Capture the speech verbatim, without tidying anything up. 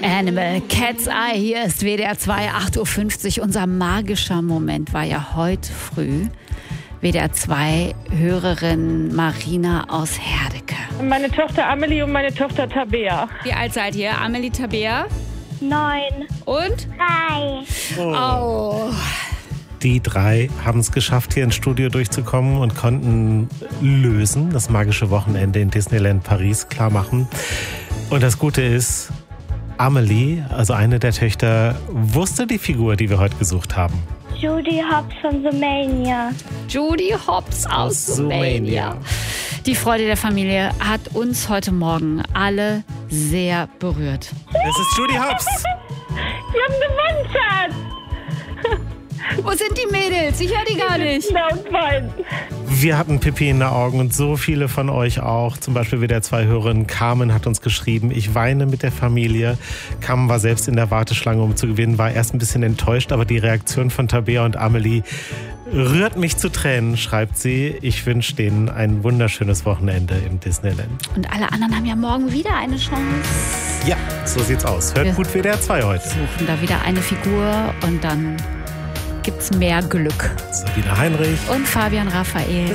Animal, Cat's Eye, hier ist W D R zwei, acht Uhr fünfzig. Unser magischer Moment war ja heute früh. W D R zwei Hörerin Marina aus Herdecke. Meine Tochter Amelie und meine Tochter Tabea. Wie alt seid ihr? Amelie, Tabea? Neun. Und? Drei. Oh. Die drei haben es geschafft, hier ins Studio durchzukommen und konnten lösen, das magische Wochenende in Disneyland Paris klar machen. Und das Gute ist, Amelie, also eine der Töchter, wusste die Figur, die wir heute gesucht haben. Judy Hopps von Sumania. Judy Hopps aus Aus Sumania. Sumania. Die Freude der Familie hat uns heute Morgen alle sehr berührt. Es ist Judy Hopps. Wir haben gewonnen, Schatz. Wo sind die Mädels? Ich höre die gar nicht. Da und weinen. Wir hatten Pipi in den Augen und so viele von euch auch. Zum Beispiel W D R zwei Hörerin Carmen hat uns geschrieben, ich weine mit der Familie. Carmen war selbst in der Warteschlange, um zu gewinnen, war erst ein bisschen enttäuscht, aber die Reaktion von Tabea und Amelie rührt mich zu Tränen, schreibt sie. Ich wünsche denen ein wunderschönes Wochenende im Disneyland. Und alle anderen haben ja morgen wieder eine Chance. Ja, so sieht's aus. Hört Ja. gut W D R zwei heute. Suchen da wieder eine Figur und dann gibt's mehr Glück. Sabine Heinrich. Und Fabian Raphael.